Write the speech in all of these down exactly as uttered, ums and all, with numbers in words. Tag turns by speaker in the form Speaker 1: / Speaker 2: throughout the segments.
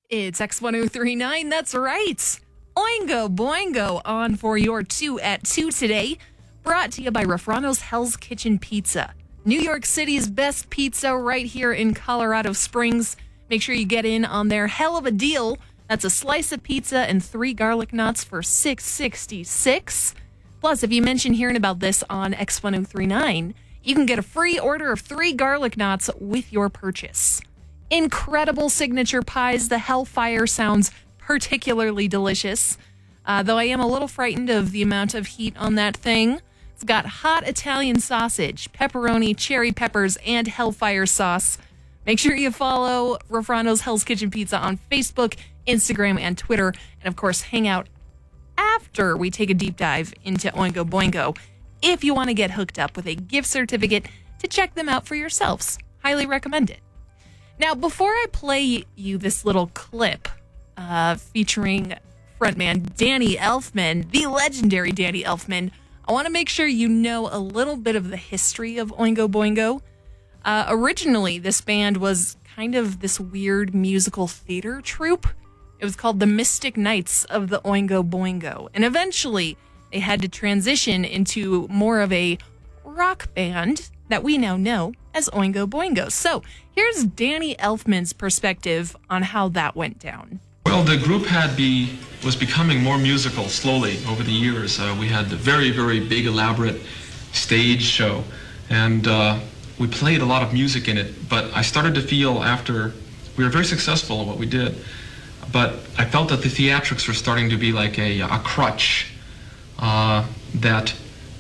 Speaker 1: It's X ten thirty-nine, that's right. Oingo Boingo on for your two at two today. Brought to you by Raffrano's Hell's Kitchen Pizza. New York City's best pizza right here in Colorado Springs. Make sure you get in on their hell of a deal. That's a slice of pizza and three garlic knots for six sixty-six. Plus, if you mention hearing about this on X ten thirty-nine, you can get a free order of three garlic knots with your purchase. Incredible signature pies. The Hellfire sounds particularly delicious, uh, though I am a little frightened of the amount of heat on that thing. It's got hot Italian sausage, pepperoni, cherry peppers, and Hellfire sauce. Make sure you follow Raffrano's Hell's Kitchen Pizza on Facebook, Instagram, and Twitter. And, of course, hang out after we take a deep dive into Oingo Boingo if you want to get hooked up with a gift certificate to check them out for yourselves. Highly recommend it. Now, before I play you this little clip uh, featuring frontman Danny Elfman, the legendary Danny Elfman, I want to make sure you know a little bit of the history of Oingo Boingo. Uh, originally, this band was kind of this weird musical theater troupe. It was called the Mystic Knights of the Oingo Boingo. And eventually, they had to transition into more of a rock band that we now know as Oingo Boingo. So here's Danny Elfman's perspective on how that went down.
Speaker 2: Well, the group had be was becoming more musical slowly over the years. Uh, we had the very, very big, elaborate stage show, and uh, we played a lot of music in it. But I started to feel after we were very successful at what we did, but I felt that the theatrics were starting to be like a, a crutch uh, that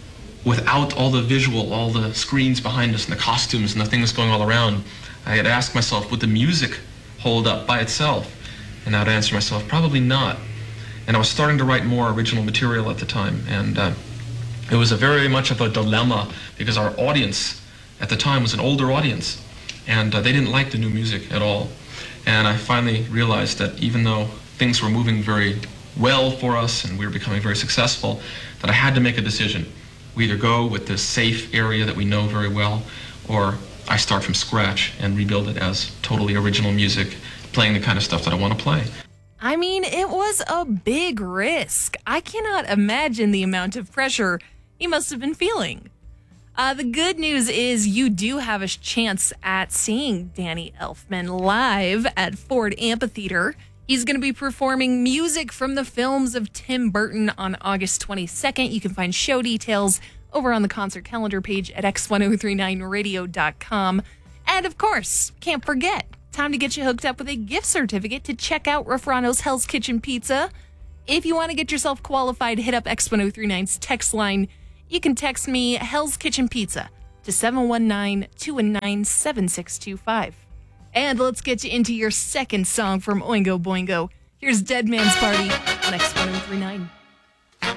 Speaker 2: without all the visual, all the screens behind us and the costumes and the things going all around, I had asked myself, would the music hold up by itself? And I'd answer myself, probably not. And I was starting to write more original material at the time, and uh, it was a very much of a dilemma because our audience at the time was an older audience, and uh, they didn't like the new music at all. And I finally realized that even though things were moving very well for us and we were becoming very successful, that I had to make a decision. We either go with this safe area that we know very well, or I start from scratch and rebuild it as totally original music, playing the kind of stuff that I want to play.
Speaker 1: I mean, it was a big risk. I cannot imagine the amount of pressure he must have been feeling. Uh, the good news is you do have a chance at seeing Danny Elfman live at Ford Amphitheater. He's going to be performing music from the films of Tim Burton on August twenty-second. You can find show details over on the concert calendar page at x ten thirty-nine radio dot com. And of course, can't forget, time to get you hooked up with a gift certificate to check out Raffrano's Hell's Kitchen Pizza. If you want to get yourself qualified, hit up X ten thirty-nine's text line. You can text me Hell's Kitchen Pizza to seven one nine, two one nine, seven six two five. And let's get you into your second song from Oingo Boingo. Here's Dead Man's Party on X ten thirty-nine.